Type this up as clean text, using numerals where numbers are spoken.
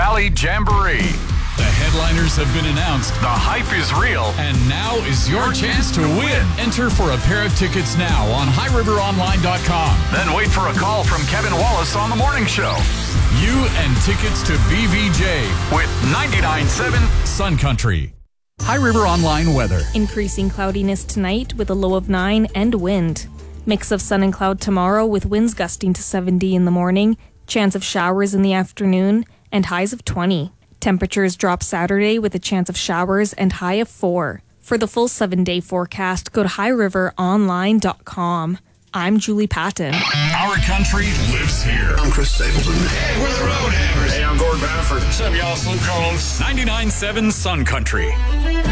Valley Jamboree. The headliners have been announced. The hype is real. And now is your chance to win. Enter for a pair of tickets now on highriveronline.com. Then wait for a call from Kevin Wallace on the morning show. You and tickets to BVJ with 99.7 Sun Country. High River Online weather. Increasing cloudiness tonight with a low of 9 and wind. Mix of sun and cloud tomorrow with winds gusting to 70 in the morning, chance of showers in the afternoon, and highs of 20. Temperatures drop Saturday with a chance of showers and high of 4. For the full 7-day forecast, go to highriveronline.com. I'm Julie Patton. Our country lives here. I'm Chris Stapleton. Hey, we're the Road Hammers. Hey, I'm Gord Bamford. What's up, y'all? Luke Combs. 99.7 Sun Country.